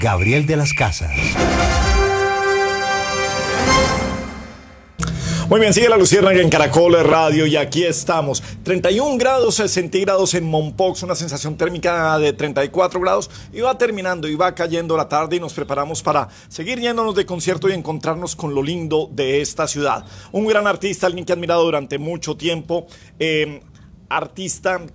Gabriel de las Casas. Muy bien, sigue La Luciérnaga en Caracol Radio y aquí estamos. 31 grados centígrados en Mompox, una sensación térmica de 34 grados y va terminando y va cayendo la tarde y nos preparamos para seguir yéndonos de concierto y encontrarnos con lo lindo de esta ciudad. Un gran artista, alguien que he admirado durante mucho tiempo, artista